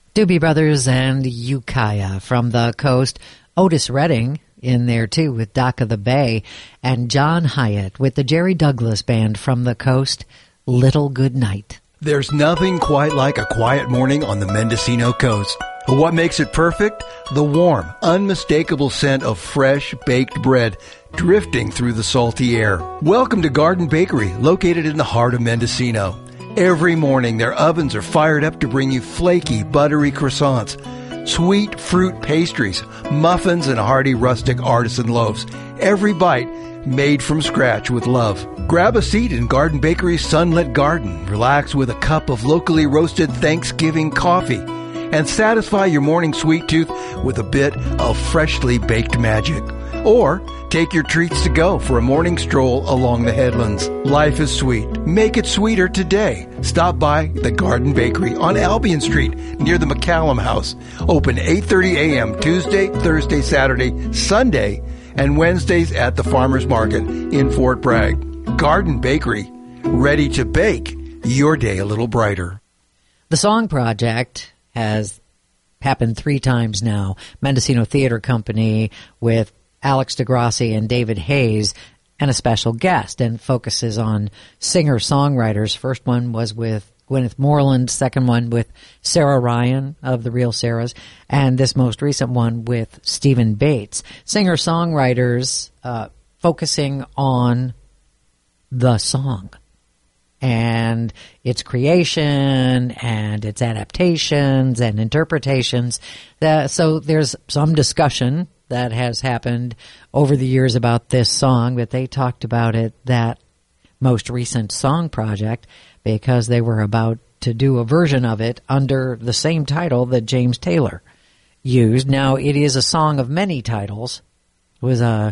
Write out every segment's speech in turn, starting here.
Doobie Brothers and Ukiah from the coast. Otis Redding in there, too, with Dock of the Bay. And John Hyatt with the Jerry Douglas Band from the coast, Little Good Night. There's nothing quite like a quiet morning on the Mendocino coast. But what makes it perfect? The warm, unmistakable scent of fresh baked bread drifting through the salty air. Welcome to Garden Bakery, located in the heart of Mendocino. Every morning, their ovens are fired up to bring you flaky, buttery croissants, sweet fruit pastries, muffins, and hearty rustic artisan loaves. Every bite made from scratch with love. Grab a seat in Garden Bakery's sunlit garden. Relax with a cup of locally roasted Thanksgiving coffee. And satisfy your morning sweet tooth with a bit of freshly baked magic. Or take your treats to go for a morning stroll along the headlands. Life is sweet. Make it sweeter today. Stop by the Garden Bakery on Albion Street near the McCallum House. Open 8:30 a.m. Tuesday, Thursday, Saturday, Sunday, and Wednesdays at the Farmers Market in Fort Bragg. Garden Bakery, ready to bake your day a little brighter. The Song Project has happened 3 times now. Mendocino Theater Company with Alex DeGrassi and David Hayes, and a special guest, and focuses on singer-songwriters. First one was with Gwyneth Moreland, second one with Sarah Ryan of The Real Sarahs, and this most recent one with Stephen Bates. Singer-songwriters focusing on the song and its creation and its adaptations and interpretations. So there's some discussion that has happened over the years about this song, but they talked about it, that most recent song project, because they were about to do a version of it under the same title that James Taylor used. Now, it is a song of many titles. It was a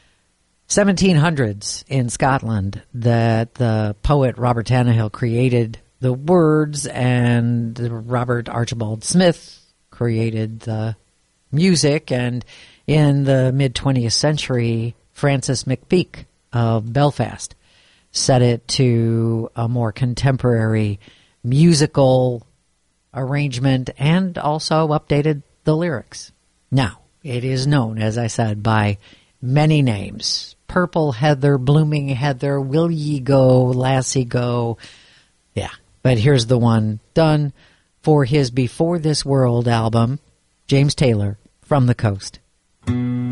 1700s in Scotland that the poet Robert Tannahill created the words, and Robert Archibald Smith created the music, and in the mid-20th century, Francis McPeak of Belfast set it to a more contemporary musical arrangement and also updated the lyrics. Now, it is known, as I said, by many names. Purple Heather, Blooming Heather, Will Ye Go, Lassie Go. Yeah, but here's the one done for his Before This World album, James Taylor, From the Coast.